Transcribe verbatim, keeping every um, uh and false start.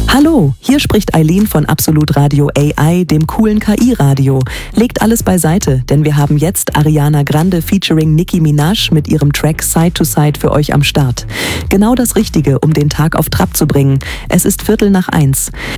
Hallo, hier spricht Eileen von Absolut Radio A I, dem coolen K I-Radio. Legt alles beiseite, denn wir haben jetzt Ariana Grande featuring Nicki Minaj mit ihrem Track Side to Side für euch am Start. Genau das Richtige, um den Tag auf Trab zu bringen. Es ist Viertel nach eins.